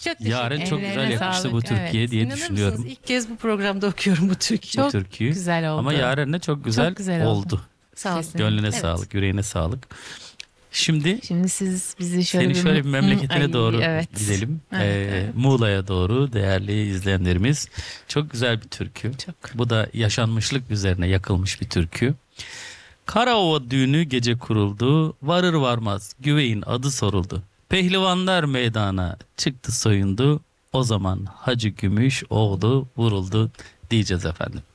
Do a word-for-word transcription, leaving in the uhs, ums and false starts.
Çok teşekkür Yaren çok ederim. güzel Ellerine yapmıştı sağlık. bu Türkiye Evet. diye İnanır düşünüyorum. mısınız? İlk kez bu programda okuyorum bu türküyü. Bu Çok türküyü. güzel oldu. Ama Yaren'le çok güzel, Çok güzel oldu. oldu. Sağ olun. Kesin. Gönlüne Evet. sağlık, yüreğine sağlık. Şimdi Şimdi siz bizi şöyle seni bir, şöyle bir memleketine Ay, doğru evet. gidelim. Evet, Ee, evet. Muğla'ya doğru değerli izleyenlerimiz. Çok güzel bir türkü. Çok. Bu da yaşanmışlık üzerine yakılmış bir türkü. Karaova düğünü gece kuruldu. Varır varmaz güveyin adı soruldu. Pehlivanlar meydana çıktı soyundu. O zaman Hacı Gümüş oğlu vuruldu diyeceğiz efendim.